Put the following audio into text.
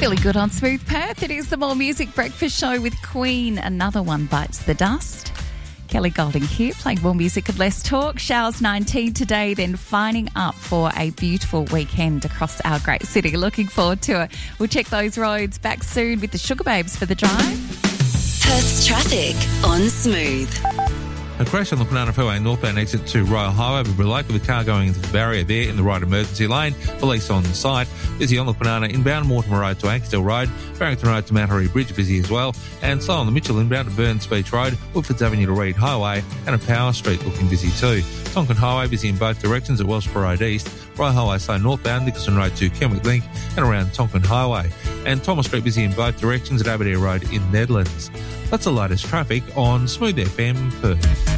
Feeling good on Smooth Perth. It is the More Music Breakfast Show with Queen. Another one bites the dust. Kelly Golding here, playing more music and less talk. Showers 19 today, then fining up for a beautiful weekend across our great city. Looking forward to it. We'll check those roads back soon with the Sugar Babes for the drive. Perth's traffic on Smooth. A crash on the Banana Fairway northbound exit to Royal Highway, Bibbra Lake, with a car going into the barrier there in the right emergency lane. Police on site. Busy on the Banana inbound, Mortimer Road to Ankersdale Road, Barrington Road to Mount Horry Bridge busy as well, and slow on the Mitchell inbound to Burns Beach Road, Woodfords Avenue to Reed Highway, and a Power Street looking busy too. Tonkin Highway busy in both directions at Wellsborough Road East, Royal Highway slow northbound, Nicholson Road to Kenwick Link, and around Tonkin Highway. And Thomas Street busy in both directions at Aberdare Road in Nedlands. That's the latest traffic on Smooth FM Perth.